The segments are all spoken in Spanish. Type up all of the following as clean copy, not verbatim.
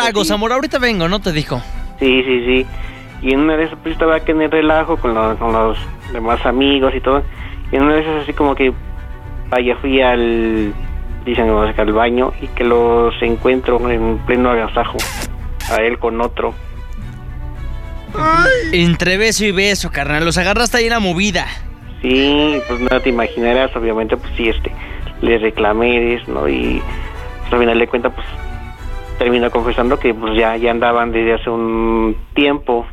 tragos, amor, ahorita vengo, ¿no? Te dijo. Sí. Y en una de esas pues estaba aquí en el relajo con los demás amigos y todo. Y en una de esas así como que vaya, fui al baño y que los encuentro en pleno agasajo, a él con otro. Entre beso y beso, carnal, los agarraste ahí en la movida. Sí, pues no te imaginarás, obviamente, pues sí, le reclamé, ¿no? Y pues, al final de cuentas, pues terminó confesando que pues ya andaban desde hace un tiempo.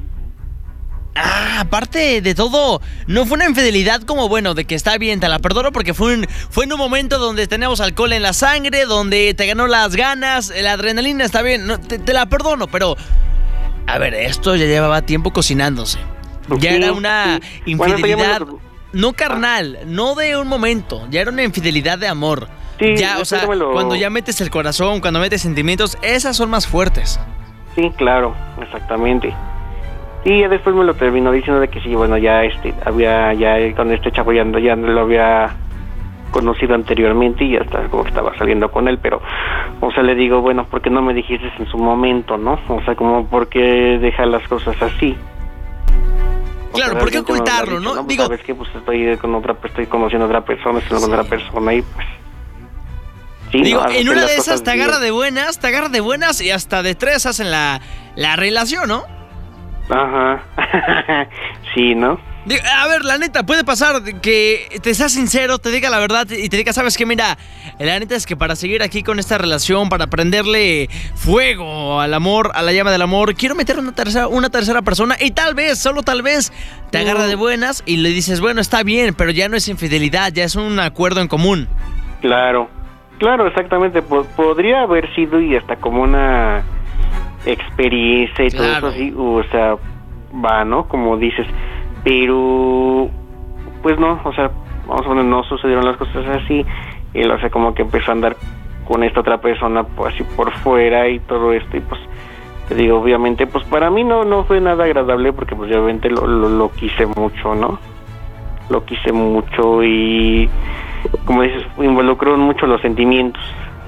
Aparte de todo, no fue una infidelidad como, bueno, de que está bien, te la perdono porque fue en un momento donde tenemos alcohol en la sangre, donde te ganó las ganas, la adrenalina está bien, no, te la perdono, pero a ver, esto ya llevaba tiempo cocinándose. Ya era una infidelidad, no carnal, no de un momento, ya era una infidelidad de amor. Sí, ya, o sea, cuando ya metes el corazón, cuando metes sentimientos, esas son más fuertes. Sí, claro, exactamente. Y ya después me lo terminó diciendo de que sí, bueno, ya con este chavo ya lo había conocido anteriormente y ya está, como que estaba saliendo con él, pero, o sea, le digo, bueno, ¿por qué no me dijiste en su momento, no? O sea, como, ¿por qué dejar las cosas así? Claro, ¿por qué ocultarlo, no? Pues, digo, sabes que pues estoy conociendo a otra persona, estoy con otra persona y pues... Sí, digo, no, en una de esas te agarra de buenas y hasta de tres hacen la relación, ¿no? Ajá, sí, ¿no? A ver, la neta, puede pasar que te seas sincero, te diga la verdad y te diga, ¿sabes qué? Mira, la neta es que para seguir aquí con esta relación, para prenderle fuego al amor, a la llama del amor, quiero meter una tercera persona y tal vez, solo tal vez, te agarra de buenas y le dices, bueno, está bien, pero ya no es infidelidad, ya es un acuerdo en común. Claro, exactamente, podría haber sido y hasta como una experiencia y todo eso así, o sea, va, ¿no? Como dices, pero pues no, o sea, vamos a poner, no sucedieron las cosas así, él, o sea, como que empezó a andar con esta otra persona, pues así por fuera y todo esto, y pues te digo, obviamente, pues para mí no fue nada agradable porque pues obviamente lo quise mucho, ¿no? Lo quise mucho y, como dices, involucró mucho los sentimientos.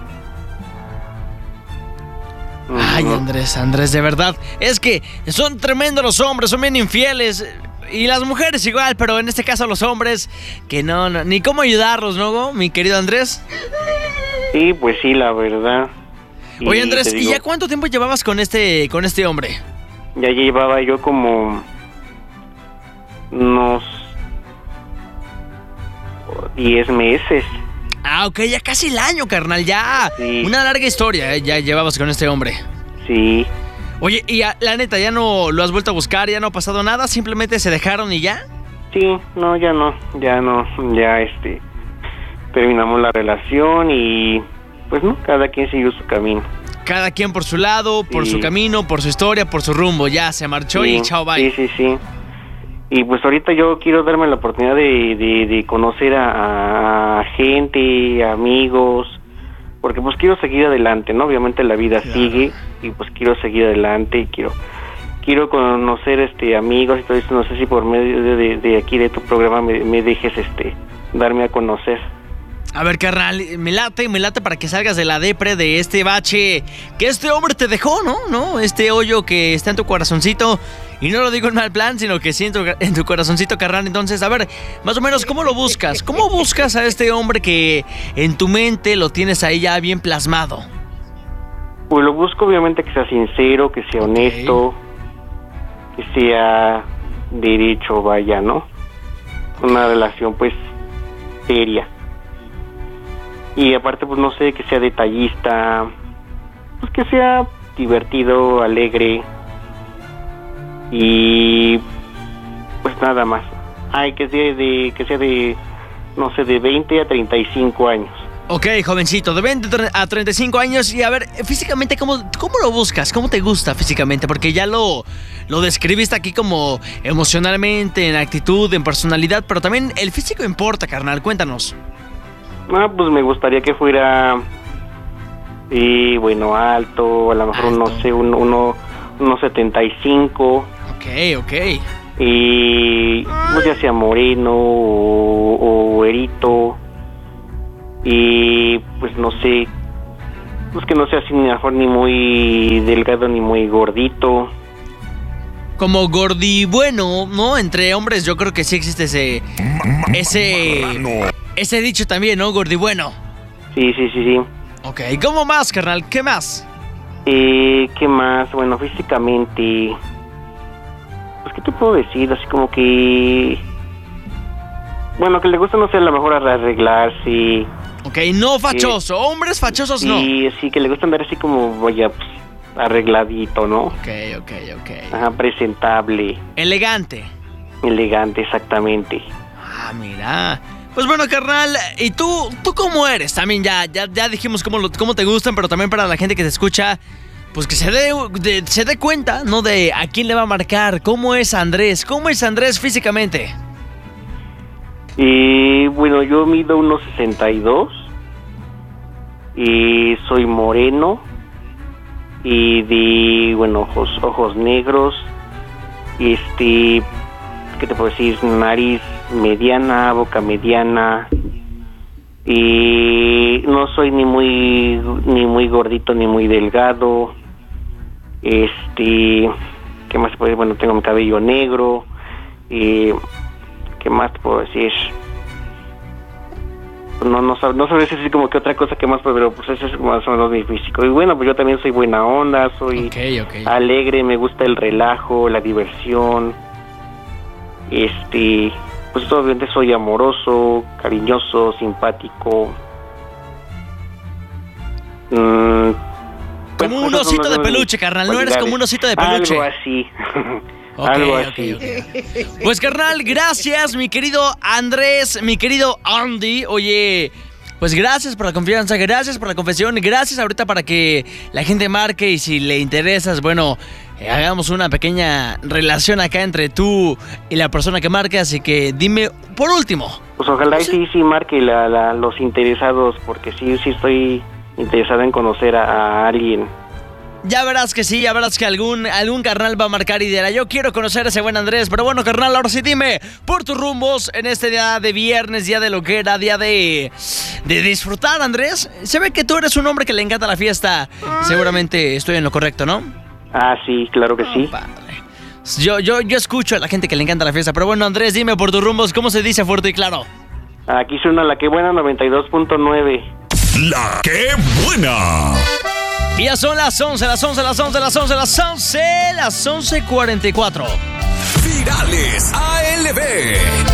Ay, Andrés, de verdad, es que son tremendos los hombres, son bien infieles, y las mujeres igual, pero en este caso los hombres, que no, ni cómo ayudarlos, ¿no, mi querido Andrés? Sí, pues sí, la verdad. Oye, Andrés, ¿y ya cuánto tiempo llevabas con este hombre? Ya llevaba yo como unos 10 meses. Ok, ya casi el año, carnal, ya. Sí. Una larga historia, ya llevabas con este hombre. Sí. Oye, y la neta, ¿ya no lo has vuelto a buscar? ¿Ya no ha pasado nada? ¿Simplemente se dejaron y ya? Sí, no, ya terminamos la relación y pues no, cada quien siguió su camino. Cada quien por su lado, por su camino, por su historia, por su rumbo, ya se marchó y chao, bye. Sí. Y pues ahorita yo quiero darme la oportunidad de conocer a gente, amigos, porque pues quiero seguir adelante, ¿no? Obviamente la vida sigue y pues quiero seguir adelante y quiero conocer amigos y todo eso. No sé si por medio de aquí de tu programa me dejes darme a conocer. A ver, carnal, me late para que salgas de la depre, de este bache que este hombre te dejó, ¿no? Este hoyo que está en tu corazoncito. Y no lo digo en mal plan, sino que sí en tu corazoncito, carnal. Entonces, a ver, más o menos, ¿cómo lo buscas? ¿Cómo buscas a este hombre que en tu mente lo tienes ahí ya bien plasmado? Pues lo busco obviamente que sea sincero, que sea honesto, que sea derecho, vaya, ¿no? Una relación, pues, seria. Y aparte, pues, no sé, que sea detallista, pues, que sea divertido, alegre. Y pues nada más. Que sea de no sé, de 20 a 35 años. Ok, jovencito, de 20 a 35 años. Y a ver, físicamente, ¿cómo lo buscas? ¿Cómo te gusta físicamente? Porque ya lo describiste aquí como emocionalmente, en actitud, en personalidad, pero también el físico importa, carnal. Cuéntanos. Pues me gustaría que fuera bueno, alto, a lo mejor no sé, unos 75. Ok. Y pues ya sea moreno o güerito. Y pues no sé, pues que no sea así, mejor ni muy delgado ni muy gordito. Como gordibueno, ¿no? Entre hombres yo creo que sí existe ese dicho también, ¿no? Gordibueno. Sí. Ok, ¿cómo más, carnal? ¿Qué más? ¿Qué más? Bueno, físicamente, pues ¿qué te puedo decir? Así como que, bueno, que le gusta, no sé, a lo mejor arreglarse. Ok, no fachoso, hombres fachosos no. Sí, que le gusta andar así como, vaya, pues, arregladito, ¿no? Ok. Ajá, presentable. Elegante, exactamente. Ah, mira. Pues bueno, carnal, ¿y tú cómo eres? También ya dijimos cómo te gustan, pero también para la gente que te escucha, pues que se dé cuenta, ¿no? De a quién le va a marcar, cómo es Andrés físicamente. Bueno, yo mido 1.62 y soy moreno y de, bueno, ojos negros, ¿qué te puedo decir? Nariz mediana, boca mediana, y no soy ni muy gordito ni muy delgado. ¿Qué más te puedo decir? Bueno, tengo mi cabello negro. ¿Qué más te puedo decir? No sabría decir como que otra cosa que más, pero pues ese es más o menos mi físico. Y bueno, pues yo también soy buena onda, soy alegre, me gusta el relajo, la diversión. Pues obviamente soy amoroso, cariñoso, simpático. Como un osito de peluche, carnal, no eres como un osito de peluche. Algo así. Okay. Pues carnal, gracias mi querido Andrés, mi querido Andy. Oye, pues gracias por la confianza, gracias por la confesión, gracias ahorita para que la gente marque y si le interesas, bueno, hagamos una pequeña relación acá entre tú y la persona que marque, así que dime por último. Pues ojalá sí marque los interesados, porque sí estoy interesado en conocer a alguien. Ya verás que sí, ya verás que algún carnal va a marcar y dirá, yo quiero conocer a ese buen Andrés. Pero bueno, carnal, ahora sí dime por tus rumbos en este día de viernes, día de loquera, día de disfrutar, Andrés. Se ve que tú eres un hombre que le encanta la fiesta. Seguramente estoy en lo correcto, ¿no? Ah, sí, claro que sí. Padre. Yo escucho a la gente que le encanta la fiesta. Pero bueno, Andrés, dime por tus rumbos, ¿cómo se dice fuerte y claro? Aquí suena La Que Buena 92.9. La Que Buena. Y ya son las 11:44. Virales ALB.